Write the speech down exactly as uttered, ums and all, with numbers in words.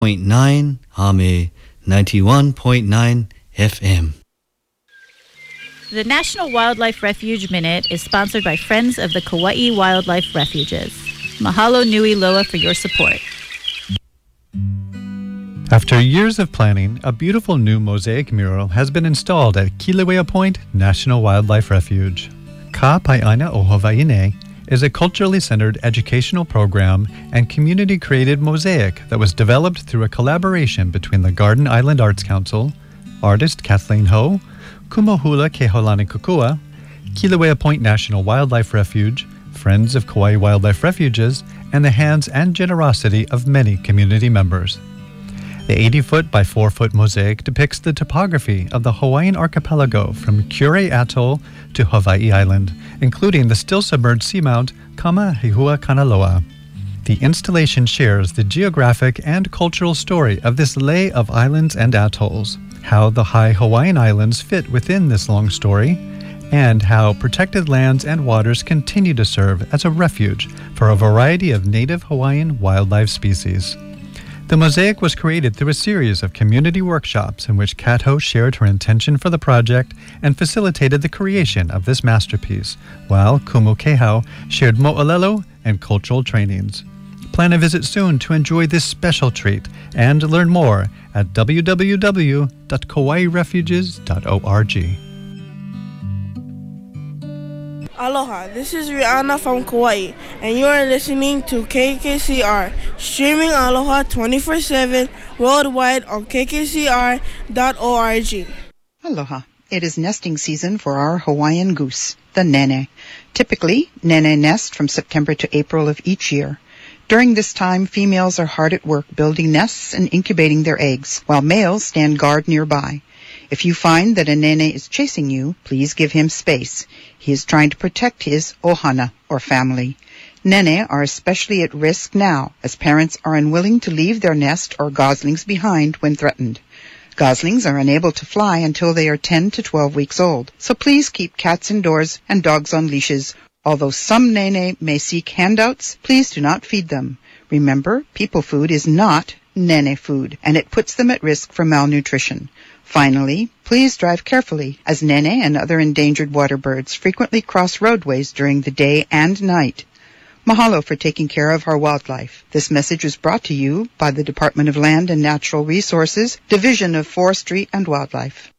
point nine, Ame ninety-one point nine F M. The National Wildlife Refuge Minute is sponsored by Friends of the Kauai Wildlife Refuges. Mahalo nui loa for your support. After years of planning, a beautiful new mosaic mural has been installed at Kilauea Point National Wildlife Refuge. Ka Pai'aina o Hawaii Nei is a culturally centered educational program and community-created mosaic that was developed through a collaboration between the Garden Island Arts Council, artist Kathleen Ho, Kumohula Keholani Kukua, Kilauea Point National Wildlife Refuge, Friends of Kauai Wildlife Refuges, and the hands and generosity of many community members. The eighty-foot by four-foot mosaic depicts the topography of the Hawaiian archipelago from Kure Atoll to Hawaii Island, including the still-submerged seamount Kamahehua Kanaloa. The installation shares the geographic and cultural story of this lay of islands and atolls, how the high Hawaiian Islands fit within this long story, and how protected lands and waters continue to serve as a refuge for a variety of native Hawaiian wildlife species. The mosaic was created through a series of community workshops in which Kat Ho shared her intention for the project and facilitated the creation of this masterpiece, while Kumu Kehau shared mo'olelo and cultural trainings. Plan a visit soon to enjoy this special treat and learn more at w w w dot kauai refuges dot org. Aloha, this is Rihanna from Kauai, and you are listening to K K C R, streaming Aloha twenty-four seven worldwide on k k c r dot org. Aloha. It is nesting season for our Hawaiian goose, the nene. Typically, nene nest from September to April of each year. During this time, females are hard at work building nests and incubating their eggs, while males stand guard nearby. If you find that a nene is chasing you, please give him space. He is trying to protect his ohana, or family. Nene are especially at risk now, as parents are unwilling to leave their nest or goslings behind when threatened. Goslings are unable to fly until they are ten to twelve weeks old, so please keep cats indoors and dogs on leashes. Although some nene may seek handouts, please do not feed them. Remember, people food is not nene food, and it puts them at risk for malnutrition. Finally, please drive carefully, as nene and other endangered water birds frequently cross roadways during the day and night. Mahalo for taking care of our wildlife. This message is brought to you by the Department of Land and Natural Resources, Division of Forestry and Wildlife.